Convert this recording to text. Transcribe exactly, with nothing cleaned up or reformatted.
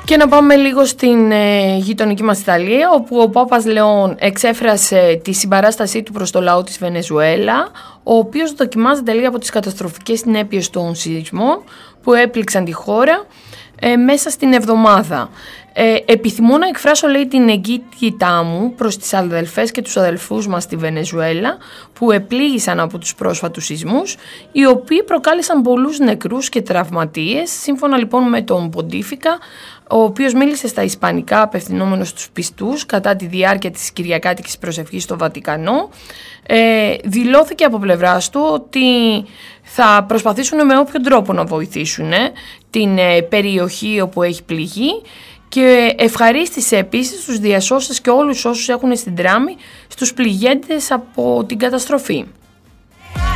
Και να πάμε λίγο στην ε, γειτονική μας Ιταλία, όπου ο Πάπας Λεόν εξέφρασε τη συμπαράστασή του προς το λαό της Βενεζουέλα, ο οποίος δοκιμάζεται λίγο από τις καταστροφικές συνέπειες των σεισμών που έπληξαν τη χώρα ε, μέσα στην εβδομάδα. Ε, επιθυμώ να εκφράσω, λέει, την εγκύτητά μου προς τις αδελφές και τους αδελφούς μας στη Βενεζουέλα που επλήγησαν από τους πρόσφατους σεισμούς, οι οποίοι προκάλεσαν πολλούς νεκρούς και τραυματίες, σύμφωνα λοιπόν με τον Ποντίφικα, ο οποίος μίλησε στα ισπανικά απευθυνόμενος στους πιστούς κατά τη διάρκεια της κυριακάτικης προσευχής στο Βατικανό. Ε, δηλώθηκε από πλευράς του ότι θα προσπαθήσουν με όποιον τρόπο να βοηθήσουν ε, την ε, περιοχή όπου έχει πληγεί, και ευχαρίστησε επίσης τους διασώστες και όλους όσους έχουν στην τράμη στους πληγέντες από την καταστροφή.